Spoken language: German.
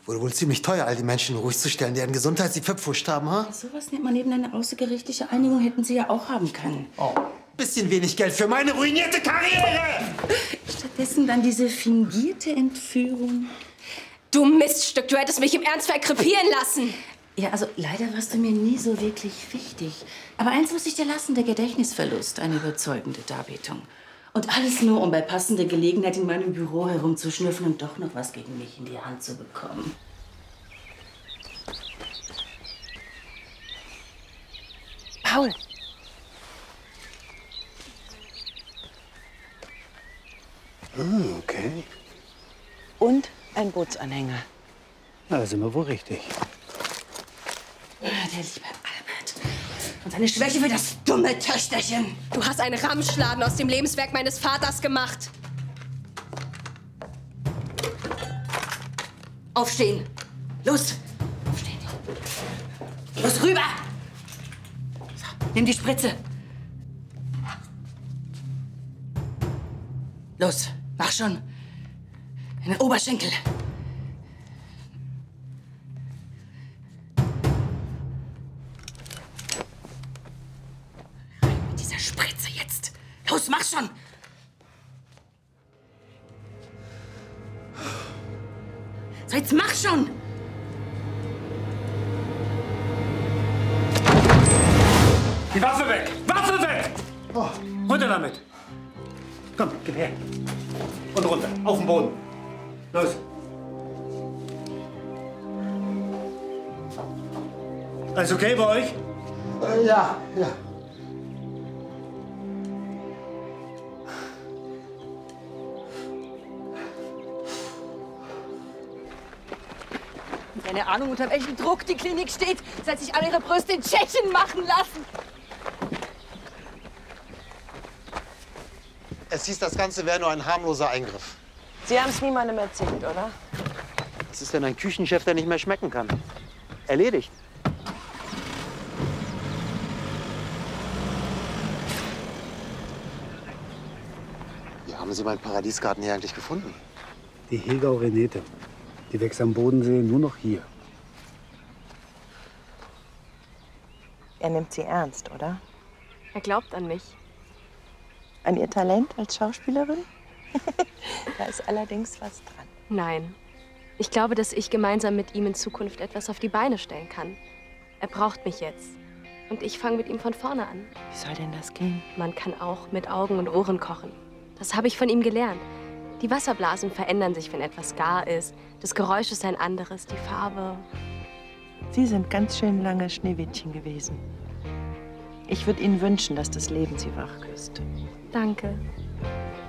Wurde wohl ziemlich teuer, all die Menschen ruhig zu stellen, deren Gesundheit sie verpfuscht haben, ha? Ja, sowas nennt man eben eine außergerichtliche Einigung, hätten Sie ja auch haben können. Oh, bisschen wenig Geld für meine ruinierte Karriere! Stattdessen dann diese fingierte Entführung. Du Miststück, du hättest mich im Ernstfall krepieren lassen. Ja, also leider warst du mir nie so wirklich wichtig. Aber eins muss ich dir lassen, der Gedächtnisverlust, eine überzeugende Darbietung. Und alles nur, um bei passender Gelegenheit in meinem Büro herumzuschnüffeln und doch noch was gegen mich in die Hand zu bekommen. Paul! Okay. Und ein Bootsanhänger. Na, da sind wir wohl richtig. Der liebe Albert. Und seine Schwäche für das dumme Töchterchen. Du hast einen Ramschladen aus dem Lebenswerk meines Vaters gemacht. Aufstehen. Los. Aufstehen. Los, rüber. So, nimm die Spritze. Los, mach schon. In den Oberschenkel. Rein mit dieser Spritze jetzt. Los, mach schon. So, jetzt mach schon. Die Waffe weg! Waffe weg! Oh, runter damit! Komm, gib her. Und runter, auf den Boden. Los. Alles okay bei euch? Ja. Keine Ahnung, unter welchem Druck die Klinik steht, seit sich alle ihre Brüste in Tschechien machen lassen. Es hieß, das Ganze wäre nur ein harmloser Eingriff. Sie haben es niemandem erzählt, oder? Was ist denn ein Küchenchef, der nicht mehr schmecken kann? Erledigt. Wie haben Sie meinen Paradiesgarten hier eigentlich gefunden? Die Hegau Renete. Die wächst am Bodensee nur noch hier. Er nimmt sie ernst, oder? Er glaubt an mich. An ihr Talent als Schauspielerin? Da ist allerdings was dran. Nein. Ich glaube, dass ich gemeinsam mit ihm in Zukunft etwas auf die Beine stellen kann. Er braucht mich jetzt. Und ich fange mit ihm von vorne an. Wie soll denn das gehen? Man kann auch mit Augen und Ohren kochen. Das habe ich von ihm gelernt. Die Wasserblasen verändern sich, wenn etwas gar ist. Das Geräusch ist ein anderes, die Farbe. Sie sind ganz schön lange Schneewittchen gewesen. Ich würde Ihnen wünschen, dass das Leben Sie wach küsst. Danke.